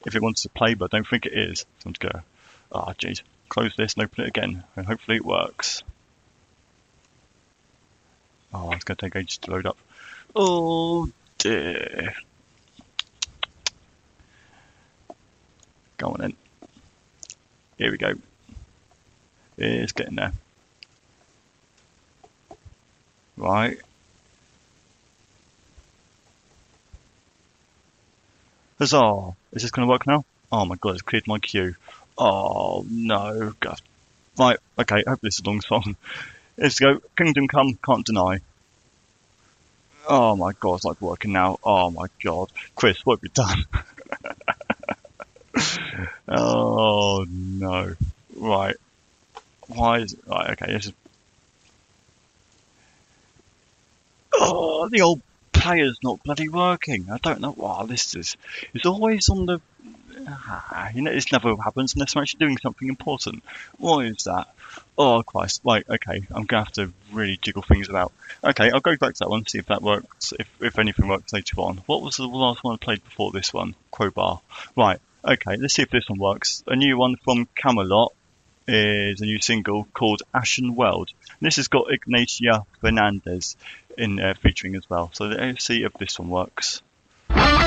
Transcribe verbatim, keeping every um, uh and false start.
if it wants to play, but I don't think it is. So I'm just gonna, ah, oh, jeez, close this and open it again, and hopefully it works. Oh, it's gonna take ages to load up. Oh dear. Go on then. Here we go. It's getting there. Right. Huzzah! Is this going to work now? Oh my god, it's cleared my queue. Oh no. God. Right, okay, I hope this is a long song. Let's go. Kingdom Come, Can't Deny. Oh my god, it's like working now. Oh my god. Chris, what have you done? Oh no. Right. Why is it? Right, okay, this is. Oh, the old player's not bloody working. I don't know why this is. It's always on the. Ah, you know, this never happens unless I'm actually doing something important. Why is that? Oh Christ! Right, okay, I'm gonna have to really jiggle things about. Okay, I'll go back to that one, see if that works. If if anything works later on. What was the last one I played before this one? Crowbar. Right. Okay, let's see if this one works. A new one from Camelot is a new single called Ashen World. This has got Ignacia Fernandez in uh, featuring as well. So let's see if this one works.